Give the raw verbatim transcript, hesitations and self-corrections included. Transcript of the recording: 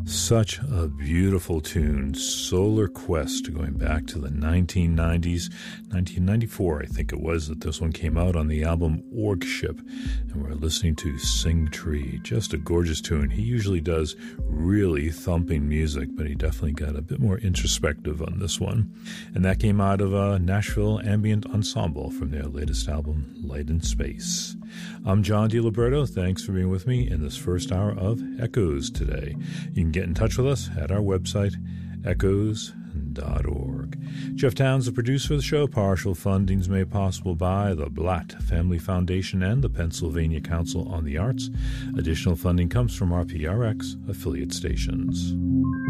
Such a beautiful tune, Solar Quest, going back to the nineteen nineties, nineteen ninety-four, I think it was, that this one came out on the album Org Ship, and we're listening to Sing Tree. Just a gorgeous tune. He usually does really thumping music, but he definitely got a bit more introspective on this one. And that came out of a Nashville Ambient Ensemble from their latest album, Light in Space. I'm John DiLiberto. Thanks for being with me in this first hour of Echoes today. You can get in touch with us at our website, echoes dot org. Jeff Towns, the producer of the show. Partial funding's made possible by the Blatt Family Foundation and the Pennsylvania Council on the Arts. Additional funding comes from our P R X affiliate stations.